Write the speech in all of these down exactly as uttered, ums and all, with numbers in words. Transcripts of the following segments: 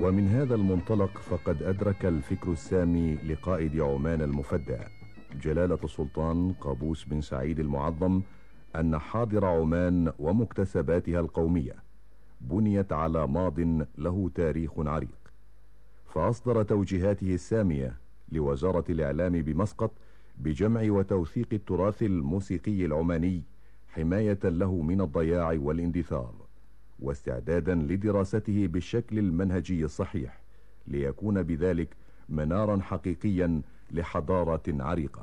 ومن هذا المنطلق فقد أدرك الفكر السامي لقائد عمان المفدى جلالة السلطان قابوس بن سعيد المعظم أن حاضر عمان ومكتسباتها القومية بنيت على ماض له تاريخ عريق، فأصدر توجيهاته السامية لوزارة الإعلام بمسقط بجمع وتوثيق التراث الموسيقي العماني حماية له من الضياع والاندثار، واستعدادا لدراسته بالشكل المنهجي الصحيح ليكون بذلك منارا حقيقيا لحضارة عريقة.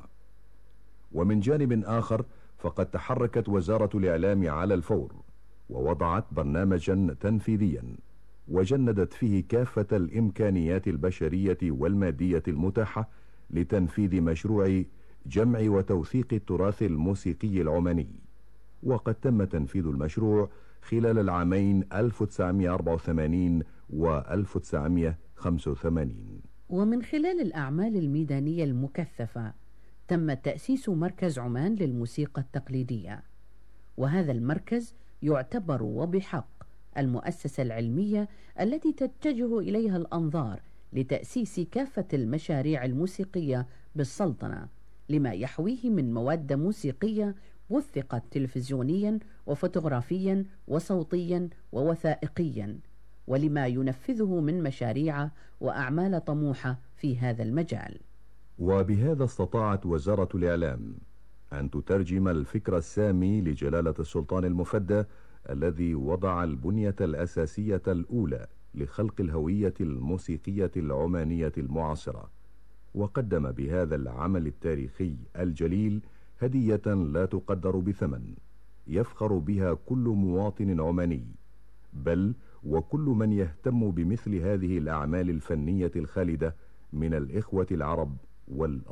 ومن جانب آخر فقد تحركت وزارة الإعلام على الفور ووضعت برنامجا تنفيذيا وجندت فيه كافة الإمكانيات البشرية والمادية المتاحة لتنفيذ مشروع جمع وتوثيق التراث الموسيقي العماني، وقد تم تنفيذ المشروع خلال العامين ألف وتسعمائة وأربعة وثمانين و ألف وتسعمائة وخمسة وثمانين. ومن خلال الأعمال الميدانية المكثفة تم تأسيس مركز عمان للموسيقى التقليدية، وهذا المركز يعتبر وبحق المؤسسة العلمية التي تتجه إليها الأنظار لتأسيس كافة المشاريع الموسيقية بالسلطنة، لما يحويه من مواد موسيقية وثقت تلفزيونيا وفوتوغرافيا وصوتيا ووثائقيا، ولما ينفذه من مشاريع وأعمال طموحة في هذا المجال. وبهذا استطاعت وزارة الإعلام أن تترجم الفكر السامي لجلالة السلطان المفدى الذي وضع البنية الأساسية الأولى لخلق الهوية الموسيقية العمانية المعاصرة، وقدم بهذا العمل التاريخي الجليل هدية لا تقدر بثمن يفخر بها كل مواطن عماني، بل وكل من يهتم بمثل هذه الأعمال الفنية الخالدة من الإخوة العرب والأصحاب.